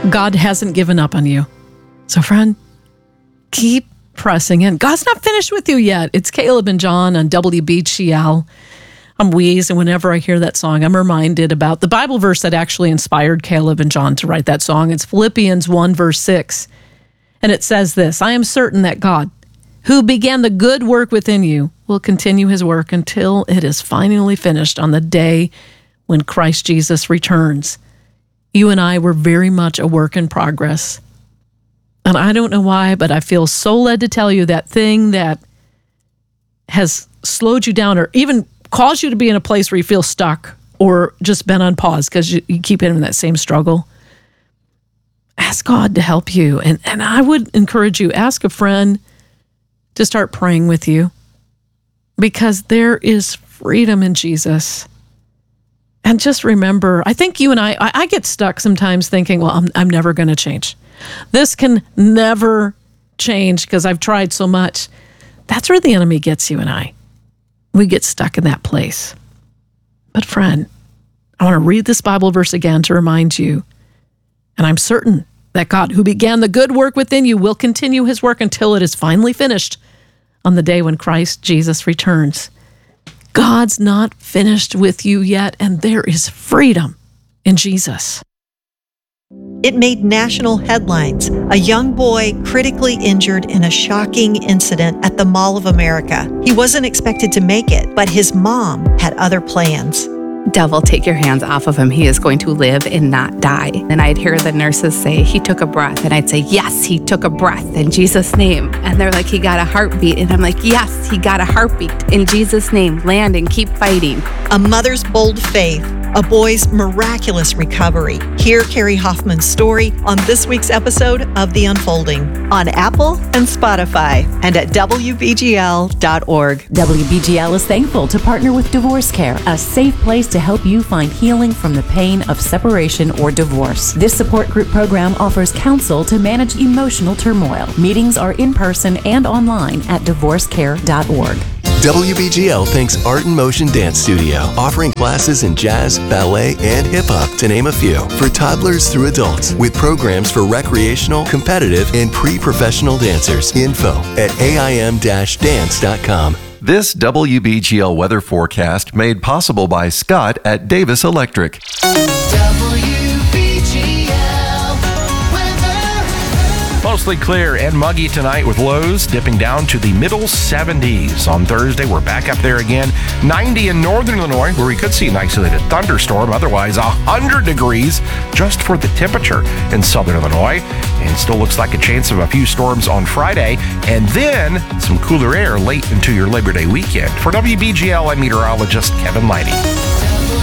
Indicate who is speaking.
Speaker 1: God hasn't given up on you. So friend, keep pressing in. God's not finished with you yet. It's Caleb and John on WBGL. I'm wheezed, and whenever I hear that song, I'm reminded about the Bible verse that actually inspired Caleb and John to write that song. It's Philippians 1, verse 6. And it says this, I am certain that God, who began the good work within you, will continue his work until it is finally finished on the day when Christ Jesus returns. You and I were very much a work in progress. And I don't know why, but I feel so led to tell you that thing that has slowed you down or even caused you to be in a place where you feel stuck or just been on pause because you keep hitting that same struggle. Ask God to help you. And I would encourage you, ask a friend to start praying with you because there is freedom in Jesus. And just remember, I think you and I get stuck sometimes thinking, well, I'm never going to change. This can never change because I've tried so much. That's where the enemy gets you and I. We get stuck in that place. But friend, I want to read this Bible verse again to remind you, and I'm certain that God, who began the good work within you, will continue his work until it is finally finished on the day when Christ Jesus returns. God's not finished with you yet, and there is freedom in Jesus.
Speaker 2: It made national headlines. A young boy critically injured in a shocking incident at the Mall of America. He wasn't expected to make it, but his mom had other plans.
Speaker 3: Devil, take your hands off of him. He is going to live and not die. And I'd hear the nurses say, he took a breath. And I'd say, yes, he took a breath in Jesus' name. And they're like, he got a heartbeat. And I'm like, yes, he got a heartbeat in Jesus' name. Land and keep fighting.
Speaker 2: A mother's bold faith, a boy's miraculous recovery. Hear Carrie Hoffman's story on this week's episode of The Unfolding on Apple and Spotify and at WBGL.org.
Speaker 4: WBGL is thankful to partner with Divorce Care, a safe place to help you find healing from the pain of separation or divorce. This support group program offers counsel to manage emotional turmoil. Meetings are in person and online at divorcecare.org.
Speaker 5: WBGL thanks Art in Motion Dance Studio, offering classes in jazz, ballet, and hip-hop, to name a few, for toddlers through adults, with programs for recreational, competitive, and pre-professional dancers. Info at aim-dance.com.
Speaker 6: This WBGL weather forecast made possible by Scott at Davis Electric. Mostly clear and muggy tonight with lows dipping down to the middle 70s. On Thursday, we're back up there again. 90 in northern Illinois, where we could see an isolated thunderstorm. Otherwise, 100 degrees just for the temperature in southern Illinois. And still looks like a chance of a few storms on Friday. And then some cooler air late into your Labor Day weekend. For WBGL, I'm meteorologist Kevin Lighty.